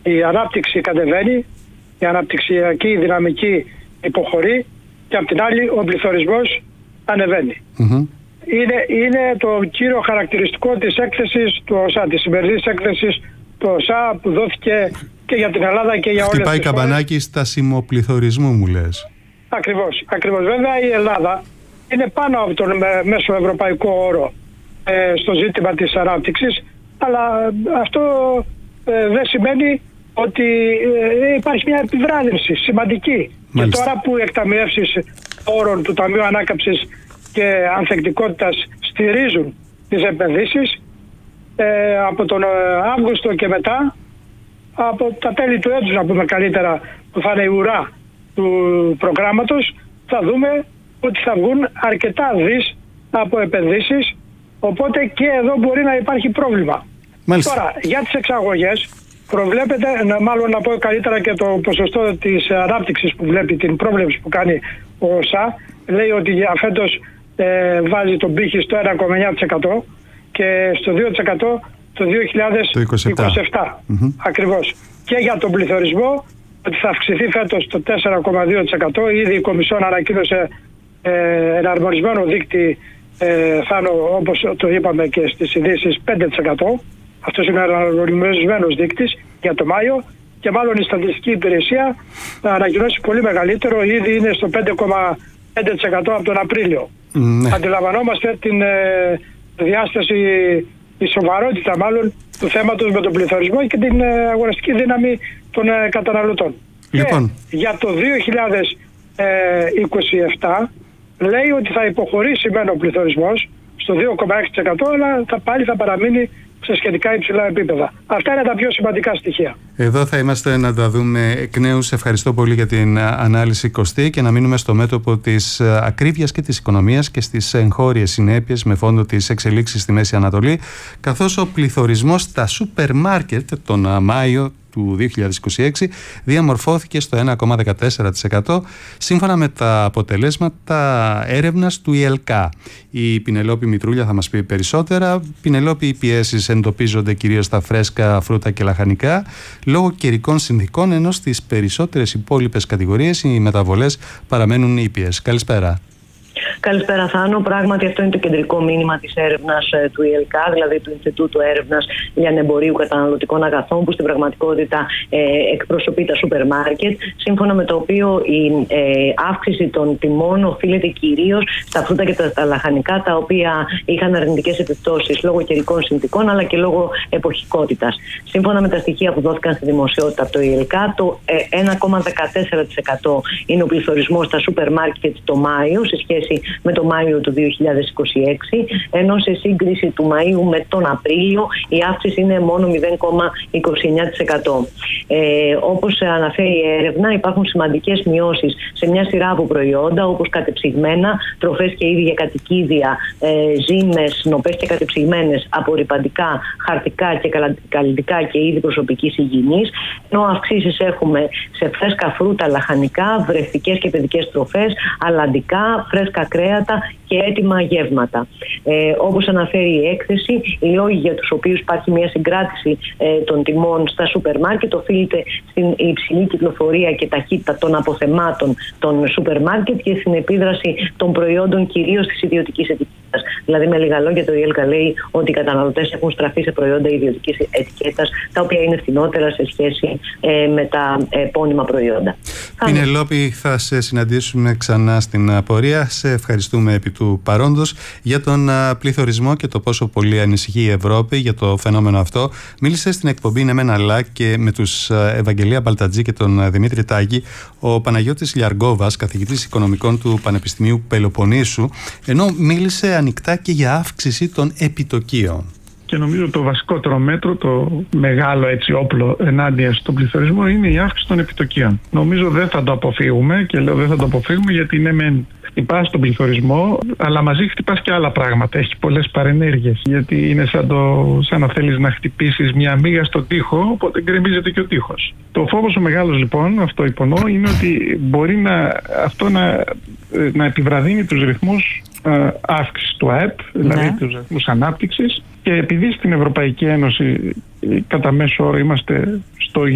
η ανάπτυξη κατεβαίνει, η αναπτυξιακή δυναμική υποχωρεί και απ' την άλλη ο πληθωρισμός ανεβαίνει. Είναι το κύριο χαρακτηριστικό της έκθεσης του ΟΣΑ, της σημερινής έκθεσης του ΟΣΑ που δόθηκε και για την Ελλάδα και για όλες τις χώρες. Χτυπάει καμπανάκι στασιμοπληθωρισμού, μου λες. Ακριβώς. Βέβαια η Ελλάδα είναι πάνω από τον μέσο ευρωπαϊκό όρο στο ζήτημα της ανάπτυξης, αλλά αυτό δεν σημαίνει ότι υπάρχει μια επιβράδυνση σημαντική. Μάλιστα. Και τώρα που οι εκταμιεύσεις όρων του Ταμείου Ανάκαμψης και Ανθεκτικότητας στηρίζουν τις επενδύσεις, από τον Αύγουστο και μετά, από τα τέλη του έτους να πούμε καλύτερα, που θα είναι η ουρά του προγράμματος, θα δούμε ότι θα βγουν αρκετά δις από επενδύσεις, οπότε και εδώ μπορεί να υπάρχει πρόβλημα. Μάλιστα. Τώρα, για τις εξαγωγές προβλέπεται, μάλλον να πω καλύτερα και το ποσοστό της ανάπτυξης που βλέπει, την πρόβλεψη που κάνει ο ΟΣΑ, λέει ότι για φέτος βάζει τον πύχη στο 1,9% και στο 2% το 2027. Ακριβώς. Και για τον πληθωρισμό ότι θα αυξηθεί φέτος το 4,2%. Ήδη η Κομισιόν ανακοίνωσε εναρμονισμένο δείκτη, όπως το είπαμε και στις ειδήσεις, 5%. Αυτός είναι ο εναρμονισμένος δείκτης για το Μάιο και μάλλον η Στατιστική Υπηρεσία θα ανακοινώσει πολύ μεγαλύτερο, ήδη είναι στο 5,5% από τον Απρίλιο. Αντιλαμβανόμαστε την διάσταση, τη σοβαρότητα μάλλον του θέματος με τον πληθωρισμό και την αγοραστική δύναμη των καταναλωτών. Λοιπόν. Και για το 2027 λέει ότι θα υποχωρήσει μεν ο πληθωρισμός στο 2,6%, αλλά πάλι θα παραμείνει σε σχετικά υψηλά επίπεδα. Αυτά είναι τα πιο σημαντικά στοιχεία. Εδώ θα είμαστε να τα δούμε εκ νέου. Σε ευχαριστώ πολύ για την ανάλυση, Κωστή, και να μείνουμε στο μέτωπο της ακρίβειας και της οικονομίας και στις εγχώριες συνέπειες με φόντο τις εξελίξεις στη Μέση Ανατολή, καθώς ο πληθωρισμός στα σούπερ μάρκετ τον Μάιο του 2026 διαμορφώθηκε στο 1,14% σύμφωνα με τα αποτελέσματα έρευνας του ΙΕΛΚΑ. Η Πινελόπη Μητρούλια θα μας πει περισσότερα. Πινελόπη, οι πιέσεις εντοπίζονται κυρίως στα φρέσκα φρούτα και λαχανικά λόγω καιρικών συνθηκών, ενώ στις περισσότερες υπόλοιπες κατηγορίες οι μεταβολές παραμένουν ήπιες. Καλησπέρα. Καλησπέρα, Θάνο. Πράγματι, αυτό είναι το κεντρικό μήνυμα της έρευνας του ΙΕΛΚΑ, δηλαδή του Ινστιτούτου Έρευνας Λιανεμπορίου Καταναλωτικών Αγαθών, που στην πραγματικότητα εκπροσωπεί τα σούπερ μάρκετ, σύμφωνα με το οποίο η αύξηση των τιμών οφείλεται κυρίως στα φρούτα και τα λαχανικά, τα οποία είχαν αρνητικές επιπτώσεις λόγω καιρικών συνθηκών αλλά και λόγω εποχικότητας. Σύμφωνα με τα στοιχεία που δόθηκαν στη δημοσιότητα από το ΙΕΛΚΑ, το 1,14% είναι ο πληθωρισμός στα σούπερ μάρκετ το Μάιο σε σχέση με το Μάιο του 2026, ενώ σε σύγκριση του Μαΐου με τον Απρίλιο η αύξηση είναι μόνο 0,29%. Όπως αναφέρει η έρευνα, υπάρχουν σημαντικές μειώσεις σε μια σειρά από προϊόντα, όπως κατεψυγμένα, τροφές και είδη για κατοικίδια, ζύμες, νοπές και κατεψυγμένες, απορρυπαντικά, χαρτικά και καλλιτικά και είδη προσωπικής υγιεινής, ενώ αυξήσεις έχουμε σε φρέσκα φρούτα, λαχανικά, βρεφικές και παιδικές τροφές, αλλαντικά, φρέσκα κρέατα και έτοιμα γεύματα. Όπως αναφέρει η έκθεση, οι λόγοι για τους οποίους υπάρχει μια συγκράτηση των τιμών στα σούπερ μάρκετ οφείλεται στην υψηλή κυκλοφορία και ταχύτητα των αποθεμάτων των σούπερ μάρκετ και στην επίδραση των προϊόντων κυρίως της ιδιωτικής ετικέτας. Δηλαδή, με λίγα λόγια, το ΙΕΛΚΑ λέει ότι οι καταναλωτές έχουν στραφεί σε προϊόντα ιδιωτικής ετικέτας, τα οποία είναι φθηνότερα σε σχέση με τα επώνυμα προϊόντα. Πινελόπη, θα σε συναντήσουμε ξανά στην πορεία. Σε ευχαριστούμε επί του παρόντος για τον πληθωρισμό και το πόσο πολύ ανησυχεί η Ευρώπη για το φαινόμενο αυτό. Μίλησε στην εκπομπή «Ναι μεν αλλά» και με τους Ευαγγελία Μπαλτατζή και τον Δημήτρη Τάκη ο Παναγιώτης Λιαργόβας, καθηγητής οικονομικών του Πανεπιστημίου Πελοποννήσου, ενώ μίλησε ανοιχτά και για αύξηση των επιτοκίων. Και νομίζω το βασικότερο μέτρο, το μεγάλο έτσι όπλο ενάντια στον πληθωρισμό είναι η αύξηση των επιτοκίων. Νομίζω δεν θα το αποφύγουμε, και λέω δεν θα το αποφύγουμε γιατί ναι μεν χτυπάς τον πληθωρισμό, αλλά μαζί χτυπάς και άλλα πράγματα. Έχει πολλές παρενέργειες. Γιατί είναι σαν να θέλεις να χτυπήσεις μια μύγα στον τοίχο, οπότε γκρεμίζεται και ο τοίχος. Το φόβος ο μεγάλος λοιπόν, αυτό υπονοώ, είναι ότι μπορεί αυτό να επιβραδύνει τους ρυθμούς αύξησης του ΑΕΠ, δηλαδή τους ρυθμούς ανάπτυξης. Και επειδή στην Ευρωπαϊκή Ένωση κατά μέσο όρο είμαστε